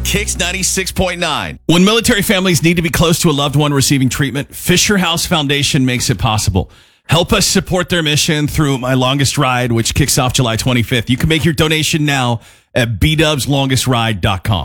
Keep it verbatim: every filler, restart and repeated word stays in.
Kicks ninety-six point nine. When military families need to be close to a loved one receiving treatment, Fisher House Foundation makes it possible. Help us support their mission through My Longest Ride, which kicks off July twenty-fifth. You can make your donation now at b dubs longest ride dot com.